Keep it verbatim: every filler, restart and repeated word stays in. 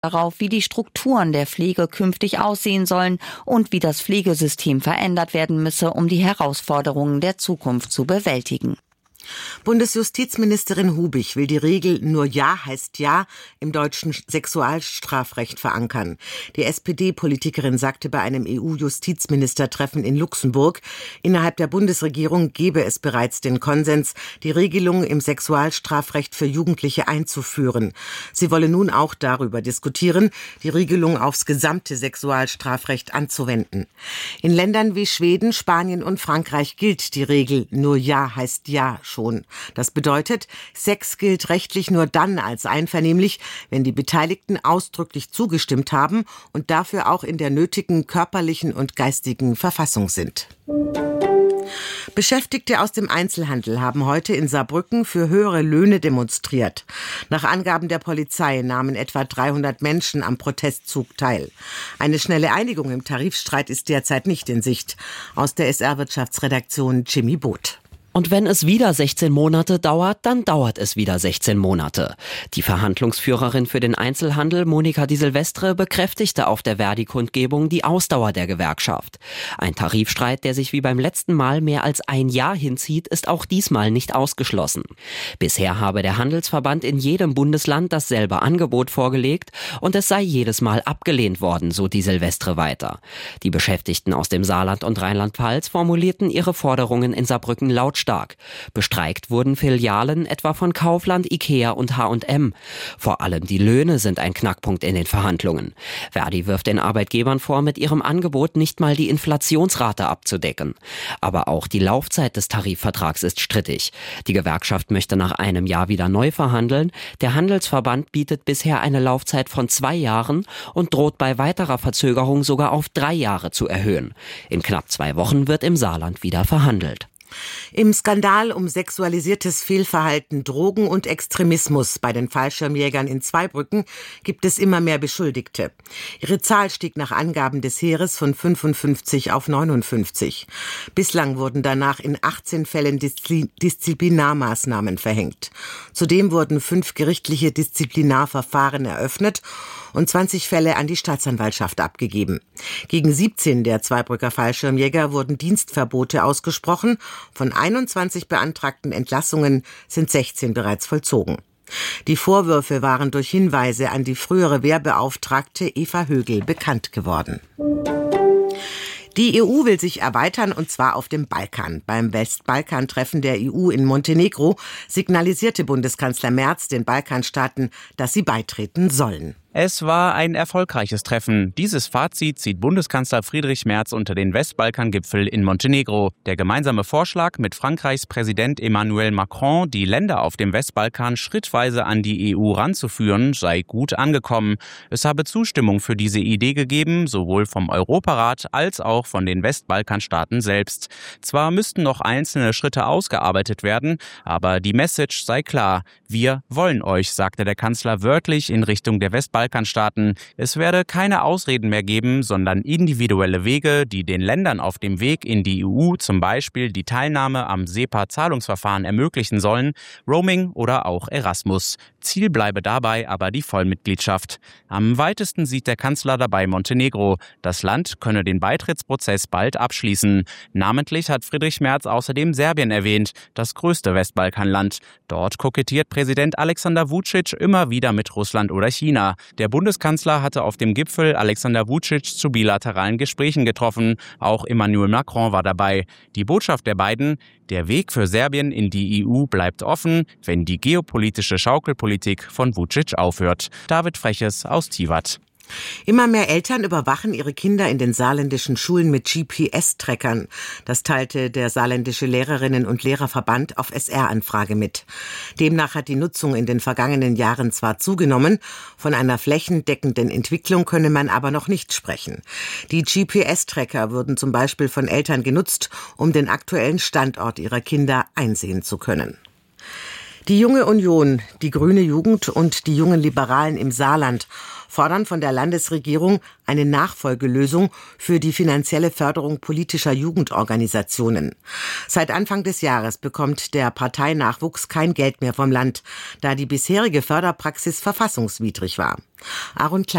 darauf, wie die Strukturen der Pflege künftig aussehen sollen und wie das Pflegesystem verändert werden müsse, um die Herausforderungen der Zukunft zu bewältigen. Bundesjustizministerin Hubig will die Regel "Nur Ja heißt Ja" im deutschen Sexualstrafrecht verankern. Die S P D-Politikerin sagte bei einem E U-Justizministertreffen in Luxemburg, innerhalb der Bundesregierung gebe es bereits den Konsens, die Regelung im Sexualstrafrecht für Jugendliche einzuführen. Sie wolle nun auch darüber diskutieren, die Regelung aufs gesamte Sexualstrafrecht anzuwenden. In Ländern wie Schweden, Spanien und Frankreich gilt die Regel "Nur Ja heißt Ja" schon. Das bedeutet, Sex gilt rechtlich nur dann als einvernehmlich, wenn die Beteiligten ausdrücklich zugestimmt haben und dafür auch in der nötigen körperlichen und geistigen Verfassung sind. Beschäftigte aus dem Einzelhandel haben heute in Saarbrücken für höhere Löhne demonstriert. Nach Angaben der Polizei nahmen etwa dreihundert Menschen am Protestzug teil. Eine schnelle Einigung im Tarifstreit ist derzeit nicht in Sicht. Aus der S R-Wirtschaftsredaktion Jimmy Both. Und wenn es wieder sechzehn Monate dauert, dann dauert es wieder sechzehn Monate. Die Verhandlungsführerin für den Einzelhandel, Monika Di Silvestre, bekräftigte auf der Verdi-Kundgebung die Ausdauer der Gewerkschaft. Ein Tarifstreit, der sich wie beim letzten Mal mehr als ein Jahr hinzieht, ist auch diesmal nicht ausgeschlossen. Bisher habe der Handelsverband in jedem Bundesland dasselbe Angebot vorgelegt und es sei jedes Mal abgelehnt worden, so Di Silvestre weiter. Die Beschäftigten aus dem Saarland und Rheinland-Pfalz formulierten ihre Forderungen in Saarbrücken lautstark. Bestreikt wurden Filialen etwa von Kaufland, Ikea und H und M. Vor allem die Löhne sind ein Knackpunkt in den Verhandlungen. Verdi wirft den Arbeitgebern vor, mit ihrem Angebot nicht mal die Inflationsrate abzudecken. Aber auch die Laufzeit des Tarifvertrags ist strittig. Die Gewerkschaft möchte nach einem Jahr wieder neu verhandeln. Der Handelsverband bietet bisher eine Laufzeit von zwei Jahren und droht bei weiterer Verzögerung sogar auf drei Jahre zu erhöhen. In knapp zwei Wochen wird im Saarland wieder verhandelt. Im Skandal um sexualisiertes Fehlverhalten, Drogen und Extremismus bei den Fallschirmjägern in Zweibrücken gibt es immer mehr Beschuldigte. Ihre Zahl stieg nach Angaben des Heeres von fünfundfünfzig auf neunundfünfzig. Bislang wurden danach in achtzehn Fällen Diszi- Disziplinarmaßnahmen verhängt. Zudem wurden fünf gerichtliche Disziplinarverfahren eröffnet und zwanzig Fälle an die Staatsanwaltschaft abgegeben. Gegen siebzehn der Zweibrücker Fallschirmjäger wurden Dienstverbote ausgesprochen. Von einundzwanzig beantragten Entlassungen sind sechzehn bereits vollzogen. Die Vorwürfe waren durch Hinweise an die frühere Wehrbeauftragte Eva Högel bekannt geworden. Die E U will sich erweitern, und zwar auf dem Balkan. Beim Westbalkan-Treffen der E U in Montenegro signalisierte Bundeskanzler Merz den Balkanstaaten, dass sie beitreten sollen. Es war ein erfolgreiches Treffen. Dieses Fazit zieht Bundeskanzler Friedrich Merz unter den Westbalkan-Gipfel in Montenegro. Der gemeinsame Vorschlag mit Frankreichs Präsident Emmanuel Macron, die Länder auf dem Westbalkan schrittweise an die E U ranzuführen, sei gut angekommen. Es habe Zustimmung für diese Idee gegeben, sowohl vom Europarat als auch von den Westbalkanstaaten selbst. Zwar müssten noch einzelne Schritte ausgearbeitet werden, aber die Message sei klar. Wir wollen euch, sagte der Kanzler wörtlich in Richtung der Westbalkanstaaten. Balkanstaaten. Es werde keine Ausreden mehr geben, sondern individuelle Wege, die den Ländern auf dem Weg in die E U zum Beispiel die Teilnahme am SEPA-Zahlungsverfahren ermöglichen sollen, Roaming oder auch Erasmus. Ziel bleibe dabei aber die Vollmitgliedschaft. Am weitesten sieht der Kanzler dabei Montenegro. Das Land könne den Beitrittsprozess bald abschließen. Namentlich hat Friedrich Merz außerdem Serbien erwähnt, das größte Westbalkanland. Dort kokettiert Präsident Alexander Vučić immer wieder mit Russland oder China. Der Bundeskanzler hatte auf dem Gipfel Alexander Vučić zu bilateralen Gesprächen getroffen. Auch Emmanuel Macron war dabei. Die Botschaft der beiden: Der Weg für Serbien in die E U bleibt offen, wenn die geopolitische Schaukelpolitik von Vučić aufhört. David Freches aus Tivat. Immer mehr Eltern überwachen ihre Kinder in den saarländischen Schulen mit G P S-Trackern. Das teilte der saarländische Lehrerinnen- und Lehrerverband auf S R-Anfrage mit. Demnach hat die Nutzung in den vergangenen Jahren zwar zugenommen, von einer flächendeckenden Entwicklung könne man aber noch nicht sprechen. Die G P S-Tracker würden zum Beispiel von Eltern genutzt, um den aktuellen Standort ihrer Kinder einsehen zu können. Die Junge Union, die Grüne Jugend und die jungen Liberalen im Saarland fordern von der Landesregierung eine Nachfolgelösung für die finanzielle Förderung politischer Jugendorganisationen. Seit Anfang des Jahres bekommt der Parteinachwuchs kein Geld mehr vom Land, da die bisherige Förderpraxis verfassungswidrig war. Aaron Klein